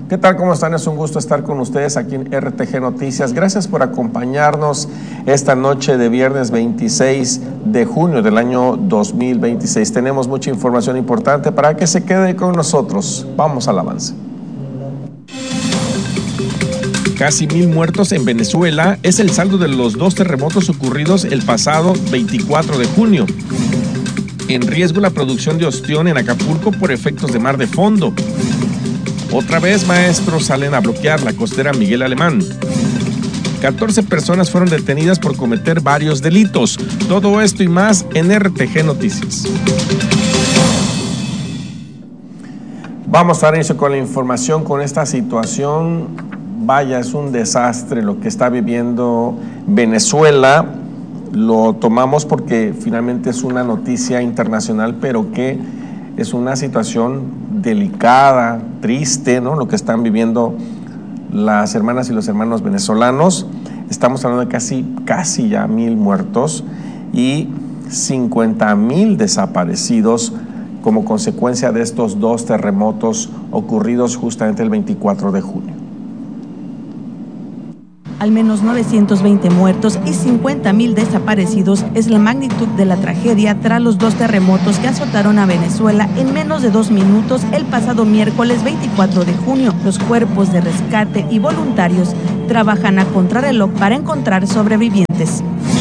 ¿Qué tal? ¿Cómo están? Es un gusto estar con ustedes aquí en RTG Noticias. Gracias por acompañarnos esta noche de viernes 26 de junio del año 2026. Tenemos mucha información importante para que se quede con nosotros. Vamos al avance. Casi 1,000 muertos en Venezuela es el saldo de los 2 terremotos ocurridos el pasado 24 de junio. En riesgo la producción de ostión en Acapulco por efectos de mar de fondo. Otra vez maestros salen a bloquear la costera Miguel Alemán. 14 personas fueron detenidas por cometer varios delitos. Todo esto y más en RTG Noticias. Vamos a dar inicio con la información, con esta situación. Vaya, es un desastre lo que está viviendo Venezuela. Lo tomamos porque finalmente es una noticia internacional, pero que es una situación delicada, triste, ¿no? Lo que están viviendo las hermanas y los hermanos venezolanos. Estamos hablando de casi ya 1,000 muertos y 50,000 desaparecidos como consecuencia de estos 2 terremotos ocurridos justamente el 24 de junio. Al menos 920 muertos y 50,000 desaparecidos es la magnitud de la tragedia tras los 2 terremotos que azotaron a Venezuela en menos de 2 minutos el pasado miércoles 24 de junio. Los cuerpos de rescate y voluntarios trabajan a contrarreloj para encontrar sobrevivientes.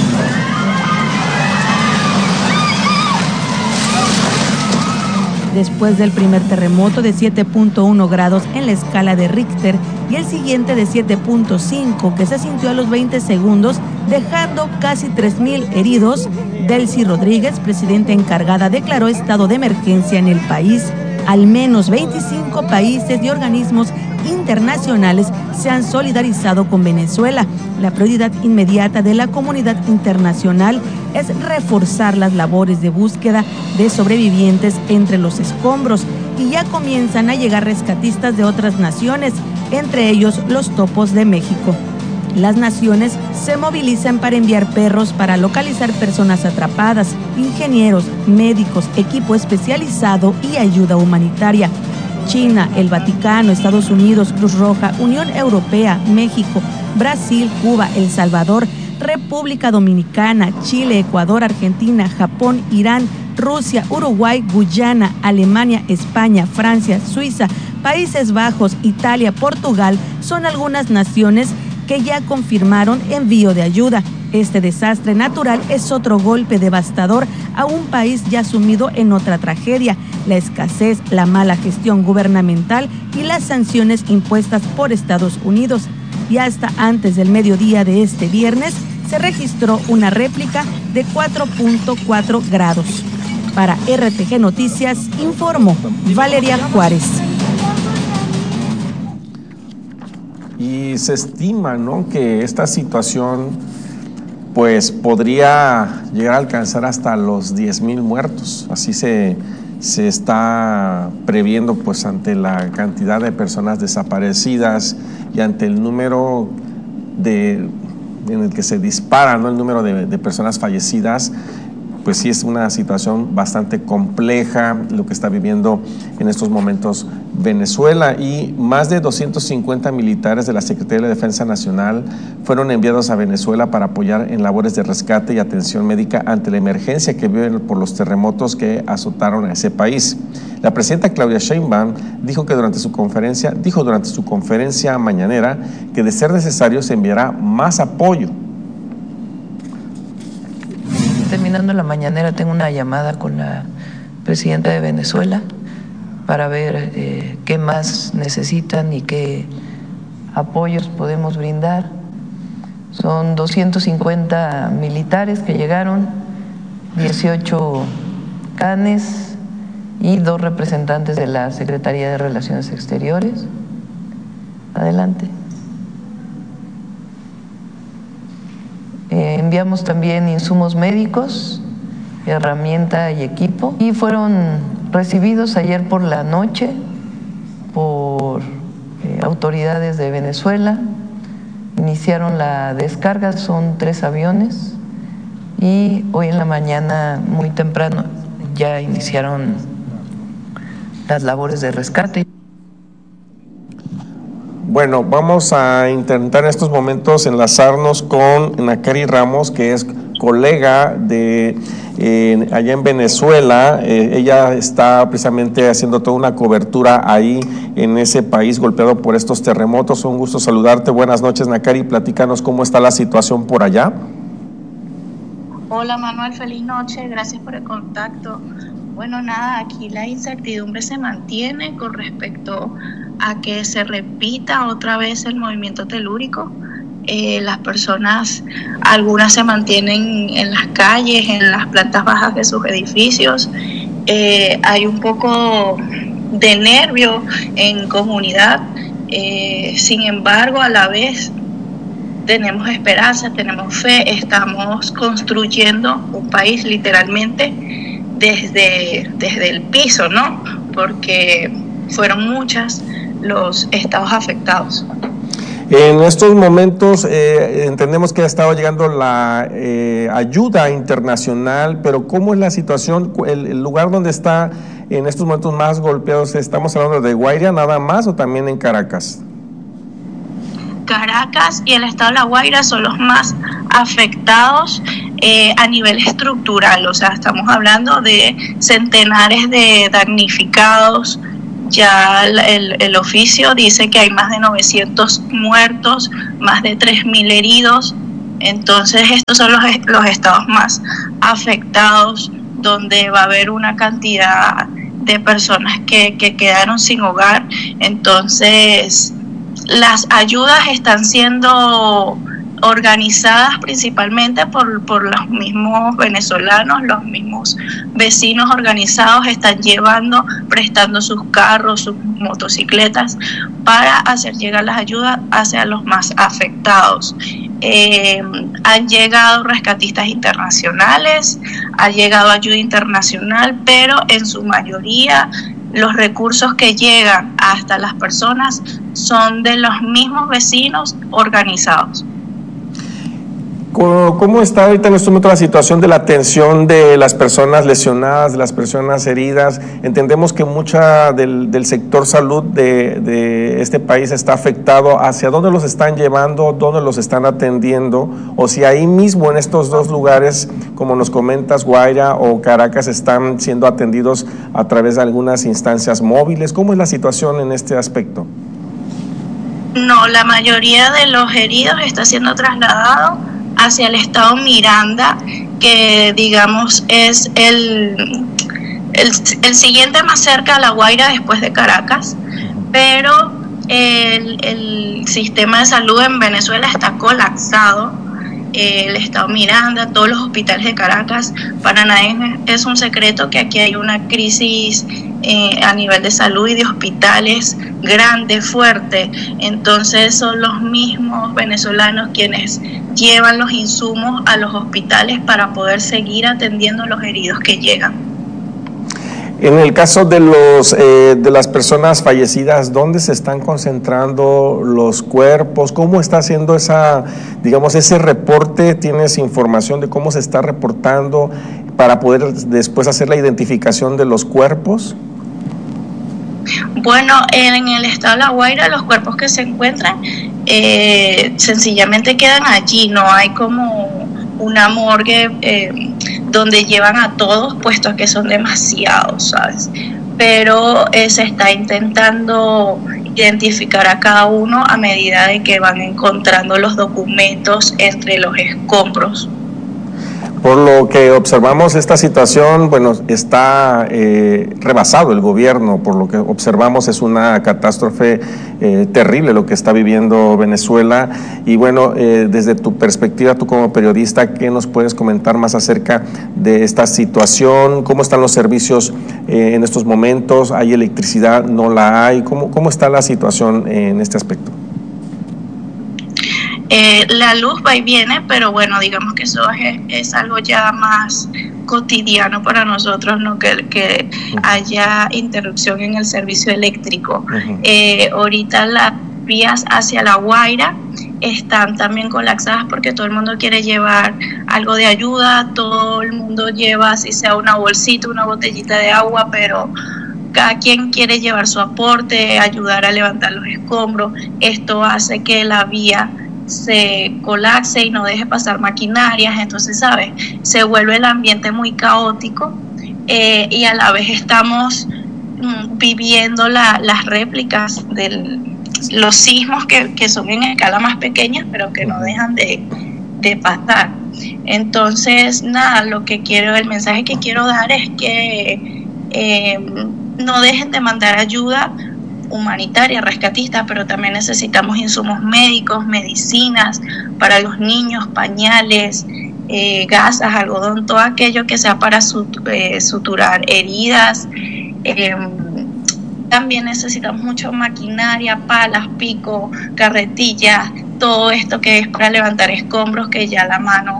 Después del primer terremoto de 7.1 grados en la escala de Richter y el siguiente de 7.5 que se sintió a los 20 segundos, dejando casi 3,000 heridos, Delcy Rodríguez, presidenta encargada, declaró estado de emergencia en el país. Al menos 25 países y organismos internacionales se han solidarizado con Venezuela. La prioridad inmediata de la comunidad internacional es reforzar las labores de búsqueda de sobrevivientes entre los escombros y ya comienzan a llegar rescatistas de otras naciones, entre ellos los Topos de México. Las naciones se movilizan para enviar perros para localizar personas atrapadas, ingenieros, médicos, equipo especializado y ayuda humanitaria. China, el Vaticano, Estados Unidos, Cruz Roja, Unión Europea, México, Brasil, Cuba, El Salvador, República Dominicana, Chile, Ecuador, Argentina, Japón, Irán, Rusia, Uruguay, Guyana, Alemania, España, Francia, Suiza, Países Bajos, Italia, Portugal son algunas naciones que ya confirmaron envío de ayuda. Este desastre natural es otro golpe devastador a un país ya sumido en otra tragedia: la escasez, la mala gestión gubernamental y las sanciones impuestas por Estados Unidos. Y hasta antes del mediodía de este viernes se registró una réplica de 4.4 grados. Para RTG Noticias informó Valeria Juárez. Y se estima, ¿no?, que esta situación pues podría llegar a alcanzar hasta los 10,000 muertos. Así se está previendo, pues, ante la cantidad de personas desaparecidas y ante el número en el que se dispara, ¿no?, el número de personas fallecidas. Pues sí, es una situación bastante compleja lo que está viviendo en estos momentos Venezuela, y más de 250 militares de la Secretaría de Defensa Nacional fueron enviados a Venezuela para apoyar en labores de rescate y atención médica ante la emergencia que viven por los terremotos que azotaron a ese país. La presidenta Claudia Sheinbaum dijo durante su conferencia mañanera que, de ser necesario, se enviará más apoyo. Terminando la mañanera tengo una llamada con la presidenta de Venezuela para ver qué más necesitan y qué apoyos podemos brindar. Son 250 militares que llegaron, 18 canes y 2 representantes de la Secretaría de Relaciones Exteriores. Adelante. Enviamos también insumos médicos, herramienta y equipo, y fueron recibidos ayer por la noche por autoridades de Venezuela. Iniciaron la descarga, son 3 aviones, y hoy en la mañana muy temprano ya iniciaron las labores de rescate. Bueno, vamos a intentar en estos momentos enlazarnos con Nakari Ramos, que es colega de allá en Venezuela. Ella está precisamente haciendo toda una cobertura ahí en ese país golpeado por estos terremotos. Un gusto saludarte. Buenas noches, Nakari. Platícanos cómo está la situación por allá. Hola Manuel, feliz noche, gracias por el contacto. Bueno, nada, aquí la incertidumbre se mantiene con respecto a que se repita otra vez el movimiento telúrico. Las personas, algunas se mantienen en las calles, en las plantas bajas de sus edificios. Hay un poco de nervio en comunidad, sin embargo, a la vez tenemos esperanza, tenemos fe, estamos construyendo un país literalmente desde el piso, ¿no? Porque fueron muchos los estados afectados. En estos momentos entendemos que ha estado llegando la ayuda internacional, pero ¿cómo es la situación? El lugar donde está en estos momentos más golpeados, ¿estamos hablando de Guaira nada más o también en Caracas? Caracas y el estado de La Guaira son los más afectados a nivel estructural, o sea, estamos hablando de centenares de damnificados. Ya el oficio dice que hay más de 900 muertos, más de 3.000 heridos. Entonces estos son los estados más afectados, donde va a haber una cantidad de personas que quedaron sin hogar. Entonces las ayudas están siendo organizadas principalmente por los mismos venezolanos, los mismos vecinos organizados están prestando sus carros, sus motocicletas para hacer llegar las ayudas hacia los más afectados. Han llegado rescatistas internacionales, ha llegado ayuda internacional, pero en su mayoría los recursos que llegan hasta las personas son de los mismos vecinos organizados. ¿Cómo está ahorita en este momento la situación de la atención de las personas lesionadas, de las personas heridas? Entendemos que mucha del sector salud de este país está afectado. ¿Hacia dónde los están llevando? ¿Dónde los están atendiendo? O si ahí mismo en estos dos lugares, como nos comentas, Guaira o Caracas, están siendo atendidos a través de algunas instancias móviles. ¿Cómo es la situación en este aspecto? No, la mayoría de los heridos está siendo trasladado hacia el estado Miranda, que digamos es el siguiente más cerca a La Guaira después de Caracas, pero el sistema de salud en Venezuela está colapsado. El estado Miranda, todos los hospitales de Caracas, para nadie es un secreto que aquí hay una crisis a nivel de salud y de hospitales grande, fuerte. Entonces son los mismos venezolanos quienes llevan los insumos a los hospitales para poder seguir atendiendo a los heridos que llegan. En el caso de las personas fallecidas, ¿dónde se están concentrando los cuerpos? ¿Cómo está haciendo ese reporte? ¿Tienes información de cómo se está reportando para poder después hacer la identificación de los cuerpos? Bueno, en el estado de La Guaira los cuerpos que se encuentran sencillamente quedan allí, no hay como una morgue donde llevan a todos, puesto que son demasiados, ¿sabes? Pero se está intentando identificar a cada uno a medida de que van encontrando los documentos entre los escombros. Por lo que observamos, esta situación, bueno, está rebasado el gobierno. Por lo que observamos, es una catástrofe terrible lo que está viviendo Venezuela. Y bueno, desde tu perspectiva, tú como periodista, ¿qué nos puedes comentar más acerca de esta situación? ¿Cómo están los servicios en estos momentos? ¿Hay electricidad? ¿No la hay? ¿Cómo está la situación en este aspecto? La luz va y viene, pero bueno, digamos que eso es algo ya más cotidiano para nosotros, ¿no? Que haya interrupción en el servicio eléctrico. Ahorita las vías hacia La Guaira están también colapsadas porque todo el mundo quiere llevar algo de ayuda, todo el mundo lleva, si sea una bolsita, una botellita de agua, pero cada quien quiere llevar su aporte, ayudar a levantar los escombros. Esto hace que la vía se colapse y no deje pasar maquinarias, entonces, ¿sabes? Se vuelve el ambiente muy caótico, y a la vez estamos viviendo las réplicas de los sismos que son en escala más pequeña, pero que no dejan de pasar. Entonces, nada, el mensaje que quiero dar es que no dejen de mandar ayuda humanitaria, rescatista, pero también necesitamos insumos médicos, medicinas para los niños, pañales, gasas, algodón, todo aquello que sea para suturar heridas. También necesitamos mucho maquinaria, palas, pico, carretillas, todo esto que es para levantar escombros, que ya la mano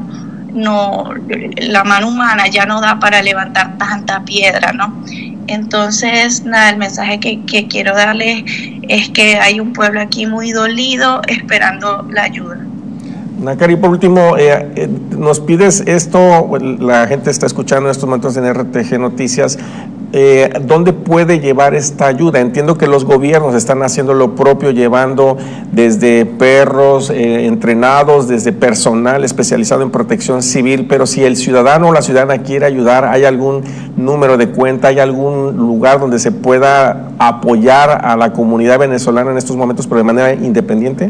humana ya no da para levantar tanta piedra, ¿no? Entonces, nada, el mensaje que quiero darles es que hay un pueblo aquí muy dolido esperando la ayuda. Nakari, por último, nos pides esto, la gente está escuchando en estos momentos en RTG Noticias, ¿dónde puede llevar esta ayuda? Entiendo que los gobiernos están haciendo lo propio, llevando desde perros entrenados, desde personal especializado en protección civil, pero si el ciudadano o la ciudadana quiere ayudar, ¿hay algún número de cuenta, hay algún lugar donde se pueda apoyar a la comunidad venezolana en estos momentos, pero de manera independiente?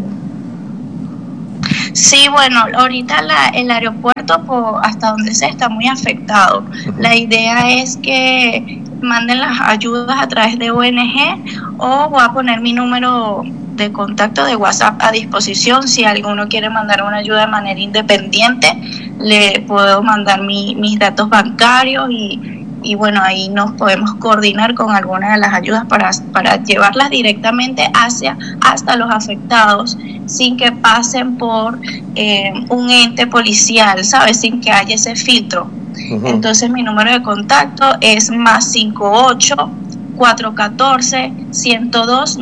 Sí, bueno, ahorita el aeropuerto, hasta donde sea, está muy afectado. La idea es que manden las ayudas a través de ONG, o voy a poner mi número de contacto de WhatsApp a disposición. Si alguno quiere mandar una ayuda de manera independiente, le puedo mandar mis datos bancarios y bueno, ahí nos podemos coordinar con algunas de las ayudas para llevarlas directamente hasta los afectados, sin que pasen por un ente policial, ¿sabes? Sin que haya ese filtro. Entonces mi número de contacto es +58 414 102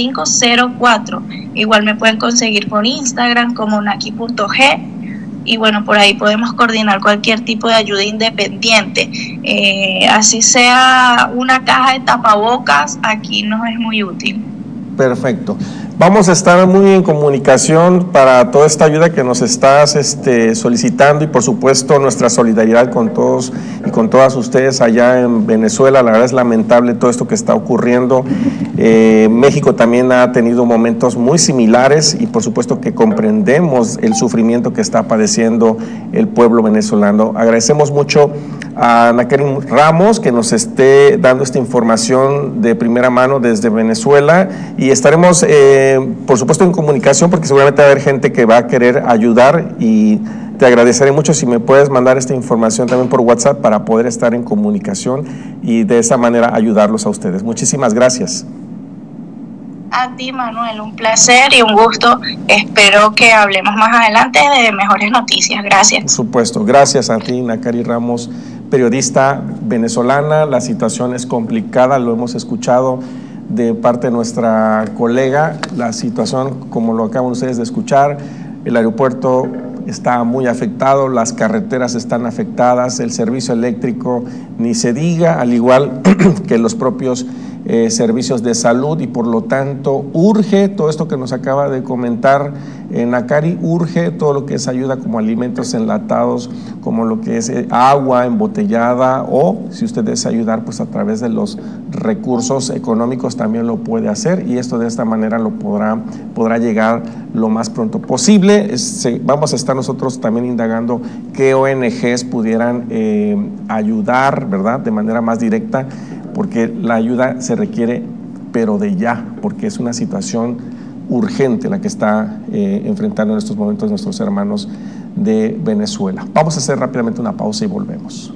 9504. Igual me pueden conseguir por Instagram como naki.g. Y bueno, por ahí podemos coordinar cualquier tipo de ayuda independiente. Así sea una caja de tapabocas, aquí nos es muy útil. Perfecto. Vamos a estar muy en comunicación para toda esta ayuda que nos estás solicitando, y por supuesto nuestra solidaridad con todos y con todas ustedes allá en Venezuela. La verdad es lamentable todo esto que está ocurriendo. México también ha tenido momentos muy similares y por supuesto que comprendemos el sufrimiento que está padeciendo el pueblo venezolano. Agradecemos mucho a Nakari Ramos que nos esté dando esta información de primera mano desde Venezuela, y estaremos por supuesto en comunicación, porque seguramente va a haber gente que va a querer ayudar, y te agradeceré mucho si me puedes mandar esta información también por WhatsApp para poder estar en comunicación y de esa manera ayudarlos a ustedes. Muchísimas gracias. A ti, Manuel, un placer y un gusto. Espero que hablemos más adelante de mejores noticias. Gracias. Por supuesto, gracias a ti, Nakari Ramos, periodista venezolana. La situación es complicada, lo hemos escuchado de parte de nuestra colega. La situación, como lo acaban ustedes de escuchar, el aeropuerto está muy afectado, las carreteras están afectadas, el servicio eléctrico ni se diga, al igual que los propios servicios de salud, y por lo tanto urge todo esto que nos acaba de comentar Nakari, urge todo lo que es ayuda como alimentos enlatados, como lo que es agua embotellada, o si usted desea ayudar pues a través de los recursos económicos también lo puede hacer, y esto de esta manera lo podrá llegar lo más pronto posible. Vamos a estar nosotros también indagando qué ONGs pudieran ayudar, ¿verdad?, de manera más directa, porque la ayuda se requiere, pero de ya, porque es una situación urgente la que está enfrentando en estos momentos nuestros hermanos de Venezuela. Vamos a hacer rápidamente una pausa y volvemos.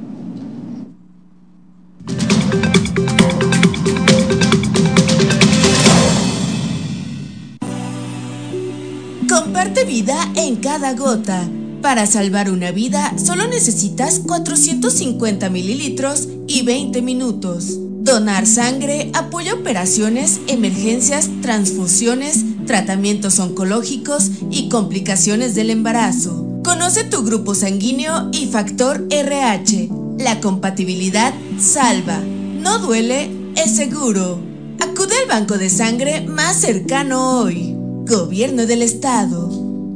Comparte vida en cada gota. Para salvar una vida, solo necesitas 450 mililitros y 20 minutos. Donar sangre apoya operaciones, emergencias, transfusiones, tratamientos oncológicos y complicaciones del embarazo. Conoce tu grupo sanguíneo y factor RH. La compatibilidad salva. No duele, es seguro. Acude al banco de sangre más cercano hoy. Gobierno del Estado.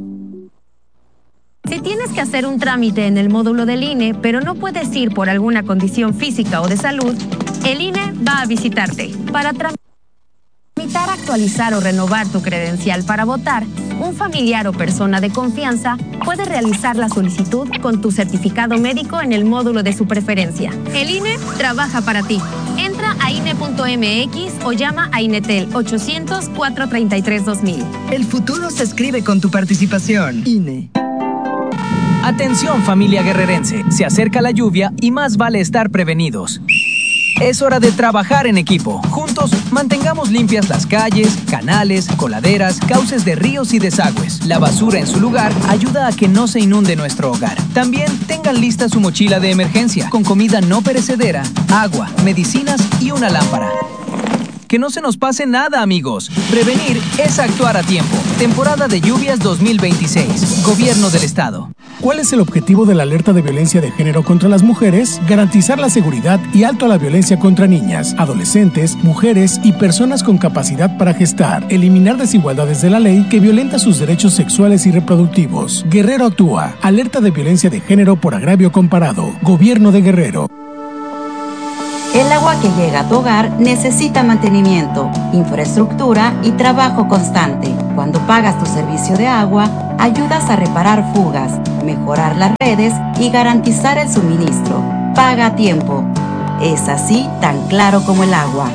Si tienes que hacer un trámite en el módulo del INE, pero no puedes ir por alguna condición física o de salud, el INE va a visitarte. Para tramitar, actualizar o renovar tu credencial para votar, un familiar o persona de confianza puede realizar la solicitud con tu certificado médico en el módulo de su preferencia. El INE trabaja para ti. Entra a INE.mx o llama a INETEL 800-433-2000. El futuro se escribe con tu participación. INE. Atención, familia guerrerense, se acerca la lluvia y más vale estar prevenidos. Es hora de trabajar en equipo. Juntos, mantengamos limpias las calles, canales, coladeras, cauces de ríos y desagües. La basura en su lugar ayuda a que no se inunde nuestro hogar. También tengan lista su mochila de emergencia, con comida no perecedera, agua, medicinas y una lámpara. Que no se nos pase nada, amigos. Prevenir es actuar a tiempo. Temporada de lluvias 2026. Gobierno del Estado. ¿Cuál es el objetivo de la alerta de violencia de género contra las mujeres? Garantizar la seguridad y alto a la violencia contra niñas, adolescentes, mujeres y personas con capacidad para gestar. Eliminar desigualdades de la ley que violenta sus derechos sexuales y reproductivos. Guerrero actúa. Alerta de violencia de género por agravio comparado. Gobierno de Guerrero. El agua que llega a tu hogar necesita mantenimiento, infraestructura y trabajo constante. Cuando pagas tu servicio de agua, ayudas a reparar fugas, mejorar las redes y garantizar el suministro. Paga a tiempo. Es así tan claro como el agua.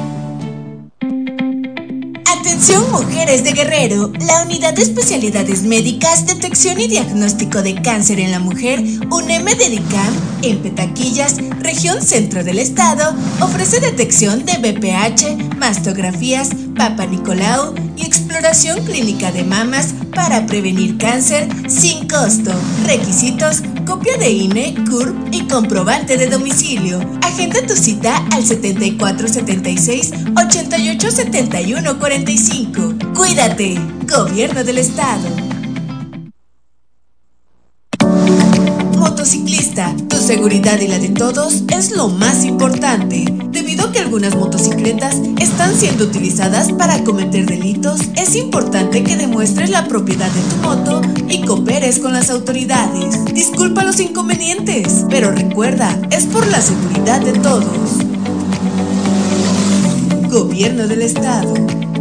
Atención mujeres de Guerrero, la Unidad de Especialidades Médicas, Detección y Diagnóstico de Cáncer en la Mujer, UNEM-Dedicam, en Petaquillas, región centro del estado, ofrece detección de BPH, mastografías, Papa Nicolau y exploración clínica de mamas para prevenir cáncer sin costo. Requisitos: copia de INE, CURP y comprobante de domicilio. Agenda tu cita al 7476-887145. Cuídate, Gobierno del Estado. Motociclista, tu seguridad y la de todos es lo más importante. Debido a que algunas motocicletas están siendo utilizadas para cometer delitos, es importante que demuestres la propiedad de tu moto y cooperes con las autoridades. Disculpa los inconvenientes, pero recuerda, es por la seguridad de todos. Gobierno del Estado.